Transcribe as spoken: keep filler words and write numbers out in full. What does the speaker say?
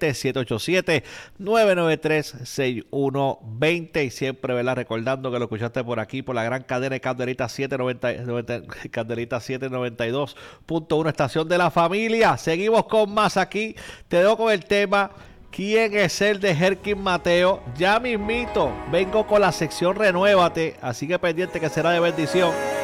siete, siete ocho siete, nueve nueve tres, seis uno dos cero. Y siempre, ¿verdad? Recordando que lo escuchaste por aquí, por la gran cadena de Candelita siete noventa, noventa, Candelita siete noventa y dos punto uno, estación de la familia. Seguimos con más aquí. Te dejo con el tema ¿Quién es el de Herkin Mateo? Ya mismito vengo con la sección Renuévate, así que pendiente que será de bendición.